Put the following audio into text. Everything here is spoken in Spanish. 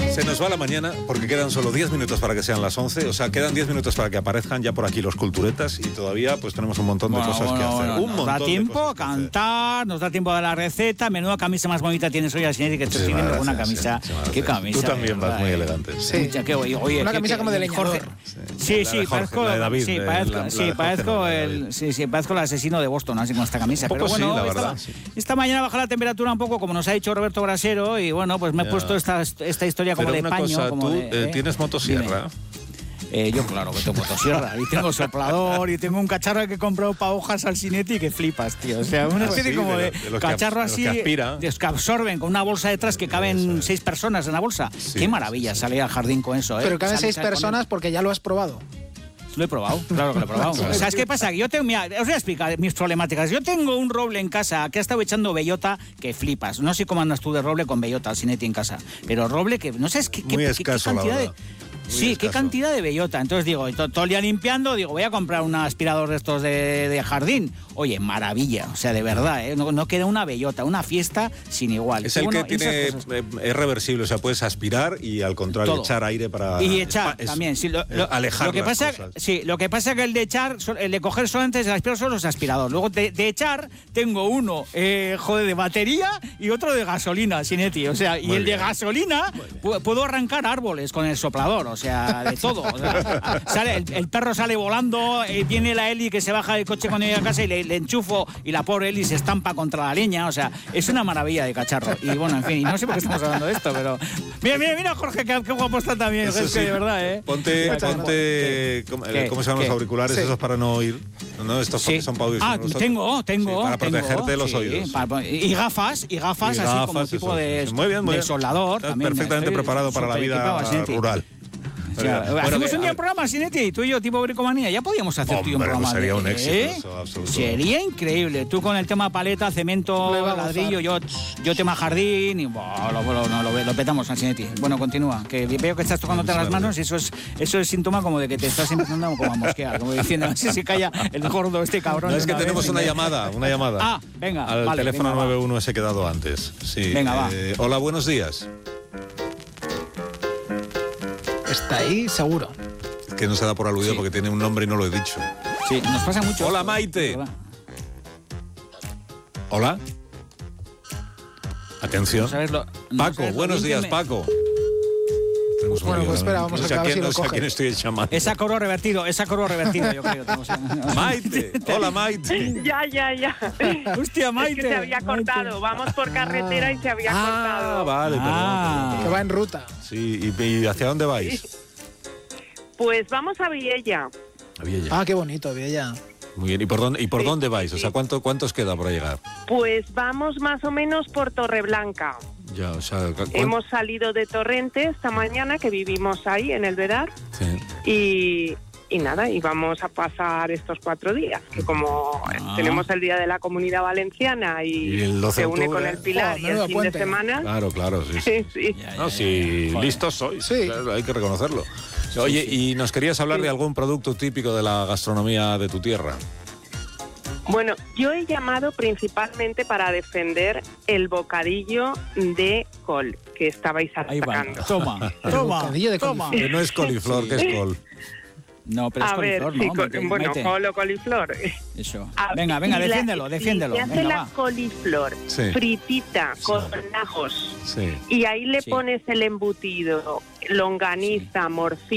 Se nos va la mañana porque quedan solo 10 minutos para que sean las 11. O sea, quedan 10 minutos para que aparezcan ya por aquí los culturetas y todavía pues tenemos un montón de cosas que hacer. Nos da tiempo a cantar, nos da tiempo a la receta. Menuda camisa más bonita tienes hoy, Asinetti, que estoy viendo con una camisa. ¿Qué camisa? Tú también vas muy elegante. Sí. Oye, una camisa como de leñador. Sí, parezco la de David, parezco el asesino de Boston, así con esta camisa. Pero bueno, sí, la verdad. Esta mañana baja la temperatura un poco, como nos ha dicho Roberto Brasero, y bueno, pues me he puesto esta historia como de paño. Cosa, como ¿tú tienes motosierra? Yo claro que tengo motosierra, y tengo soplador, y tengo un cacharro que he comprado para hojas al Asinetti que flipas, tío. O sea, una especie como de cacharro así, que absorben con una bolsa detrás que caben 6 personas en la bolsa. Sí, qué maravilla salir al jardín con eso, ¿eh? Pero caben 6 personas porque ya lo has probado. Lo he probado, claro que lo he probado. ¿Sabes qué pasa? Yo tengo, mira, os voy a explicar mis problemáticas. Yo tengo un roble en casa que ha estado echando bellota que flipas. No sé cómo andas tú de roble con bellota, Asinetti, en casa. Pero roble que, no sé, qué cantidad de... Sí, qué cantidad de bellota. Entonces digo, todo el día limpiando, digo, voy a comprar un aspirador de estos de jardín. Oye, maravilla, o sea, de verdad, ¿eh? No queda una bellota, una fiesta sin igual. Es el que tiene, es reversible, o sea, puedes aspirar y al contrario todo. Echar aire para... Y echar también, sí, alejar lo que las pasa, cosas. Sí, lo que pasa es que el de echar, el de coger solamente el aspirador son los aspiradores. Luego de echar tengo uno, de batería y otro de gasolina, Asinetti. O sea, y el de gasolina puedo arrancar árboles con el soplador, o sea, de todo. O sea, el perro sale volando, viene la Eli que se baja del coche cuando llega a casa y le enchufo y la pobre Eli se estampa contra la leña. O sea, es una maravilla de cacharro. Y bueno, en fin, y no sé por qué estamos hablando de esto, pero... Mira, Jorge, qué guapo está también. Es que de verdad, ¿eh? Ponte ¿cómo se llaman los auriculares? Esos para no oír. No, estos son para oír. Tengo. Para protegerte los oídos. Y gafas, así como tipo de soldador. Perfectamente preparado para la vida rural. Hacemos un día un programa, Asinetti, tú y yo, tipo Bricomanía. Ya podíamos hacer tú y un programa. Sería un éxito, absoluto. Sería increíble. Tú con el tema paleta, cemento, ladrillo, yo tema jardín y lo petamos, Asinetti. Bueno, continúa. Que veo que estás tocándote las manos y eso es síntoma como de que te estás empezando como a mosquear, como diciendo, así se calla el gordo este cabrón. No, es que tenemos una llamada. Ah, venga. Al teléfono 91 ese que he dado antes. Sí. Venga, va. Hola, buenos días. Está ahí, seguro. Es que no se da por aludido porque tiene un nombre y no lo he dicho. Sí, nos pasa mucho. Hola, Maite. Hola. Atención. Paco, buenos días, Paco. Bueno, pues espera, vamos a acabar si lo coge. ¿A quién estoy llamando? Esa coro revertido, yo creo. Maite, hola Maite. Ya. Hostia, Maite. Es que se había cortado, vamos por carretera y se había cortado. Vale, perdón. Que va en ruta. Sí, ¿y hacia dónde vais? Pues vamos a Viella. Ah, qué bonito, Viella. Muy bien, ¿y por dónde vais? O sea, ¿cuánto os queda para llegar? Pues vamos más o menos por Torreblanca. Ya, o sea, hemos salido de Torrente esta mañana, que vivimos ahí en el Vedar. Sí. Y nada, y vamos a pasar estos 4 días, que como tenemos el Día de la Comunidad Valenciana y se une con el Pilar y el fin de semana. Claro, sí. Sí. Listos sois, claro, hay que reconocerlo. Oye, y nos querías hablar de algún producto típico de la gastronomía de tu tierra. Bueno, yo he llamado principalmente para defender el bocadillo de col que estabais atacando. Toma. Que no es coliflor, que es col. No, pero es coliflor, ¿no? Col o coliflor. Eso. Venga, defiéndelo. Se hace la coliflor fritita con ajos y ahí le pones el embutido, longaniza, morcilla.